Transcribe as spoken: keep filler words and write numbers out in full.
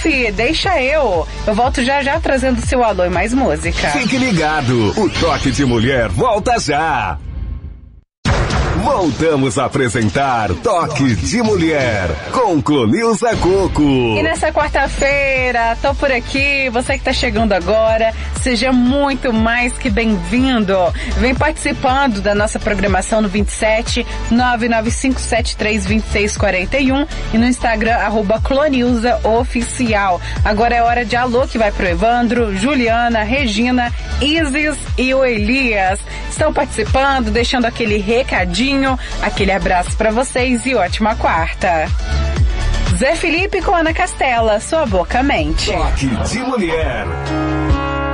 fi, deixa eu. Eu volto já já trazendo seu alô e mais música. Fique ligado, o Toque de Mulher volta já. Voltamos a apresentar Toque de Mulher com Clonilza Coco. E nessa quarta-feira, tô por aqui, você que tá chegando agora, seja muito mais que bem-vindo. Vem participando da nossa programação no vinte e sete, nove nove cinco sete três, dois seis quatro um e no Instagram, arroba Clonilza Oficial. Agora é hora de alô que vai pro Evandro, Juliana, Regina, Isis e o Elias. Estão participando, deixando aquele recadinho. Aquele abraço pra vocês e ótima quarta. Zé Felipe com Ana Castela, sua boca mente. Toque de Mulher.